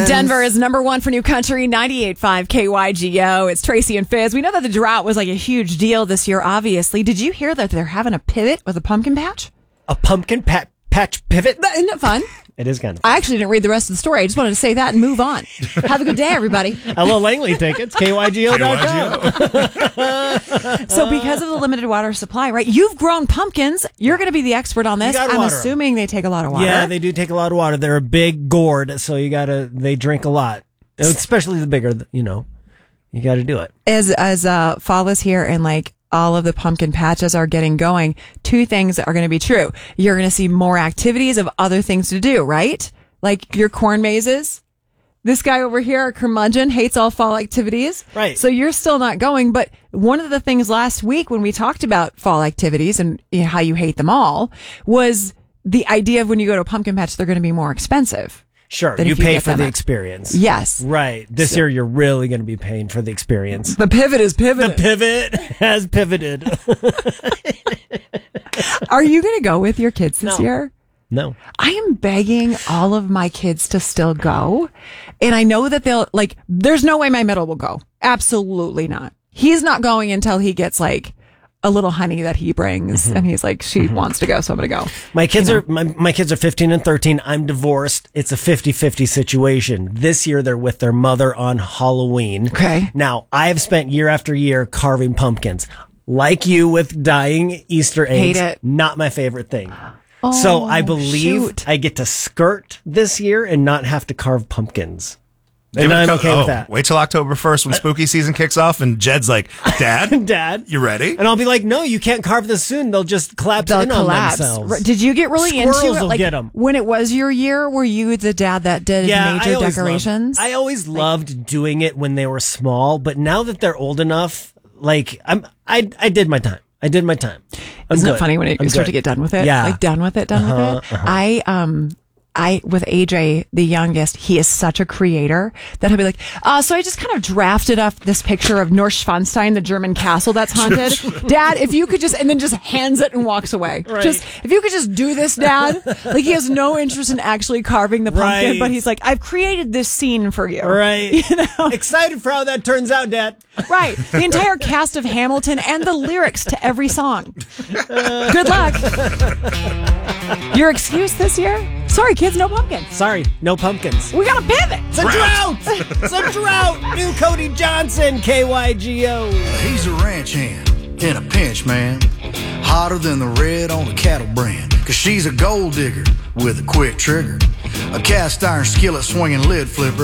friends. Denver is number one for new country, 98.5 KYGO. It's Tracy and Fizz. We know that the drought was like a huge deal this year, obviously. Did you hear that they're having a pivot with a pumpkin patch? A pumpkin patch pivot? Isn't it fun? It is kind of fun. I actually didn't read the rest of the story. I just wanted to say that and move on. Have a good day, everybody. Hello, Langley tickets, KYGO.com. So because of the limited water supply, right? You've grown pumpkins. You're going to be the expert on this. I'm assuming they take a lot of water. Yeah, they do take a lot of water. They're a big gourd, so they drink a lot. Especially the bigger, you got to do it. As fall is here and like all of the pumpkin patches are getting going, two things are going to be true. You're going to see more activities of other things to do, right? Like your corn mazes. This guy over here, curmudgeon, hates all fall activities. Right. So you're still not going. But one of the things last week when we talked about fall activities and how you hate them all was the idea of when you go to a pumpkin patch, they're going to be more expensive. Sure, you pay for the experience. Yes. Right. This year, you're really going to be paying for the experience. The pivot is pivoted. The pivot has pivoted. Are you going to go with your kids this year? No. I am begging all of my kids to still go. And I know that they'll, like, there's no way my middle will go. Absolutely not. He's not going until he gets, like, a little honey that he brings, and he's like, she wants to go, so I'm gonna go. My kids are 15 and 13. I'm divorced. It's a 50-50 situation. This year they're with their mother on Halloween. Okay. Now, I have spent year after year carving pumpkins. Like you with dyeing Easter eggs. Hate it. Not my favorite thing. Oh, so I believe shoot. I get to skirt this year and not have to carve pumpkins. And I'm okay with that. Wait till October 1st when spooky season kicks off and Jed's like, Dad? Dad? You ready? And I'll be like, no, you can't carve this soon. They'll just collapse on themselves. Right. Did you get really Squirrels into it? will Like, get 'em. when it was your year, were you the dad that did major decorations? I always loved doing it when they were small, but now that they're old enough, like I did my time. Isn't it funny when you start to get done with it? Yeah. Like done with it. I, with AJ, the youngest, he is such a creator that he'll be like, so I just kind of drafted up this picture of Neuschwanstein, the German castle that's haunted. Dad, if you could just, and then just hands it and walks away. Right. Just, if you could just do this, Dad. Like, he has no interest in actually carving the pumpkin, Right. but he's like, I've created this scene for you. Right. You know? Excited for how that turns out, Dad. Right. The entire cast of Hamilton and the lyrics to every song. Good luck. Your excuse this year? Sorry, kids, no pumpkins. Sorry, no pumpkins. We got a pivot. It's a drought. It's a drought. New Cody Johnson, KYGO. He's a ranch hand in a pinch, man. Hotter than the red on a cattle brand. Cause she's a gold digger with a quick trigger. A cast iron skillet swinging lid flipper.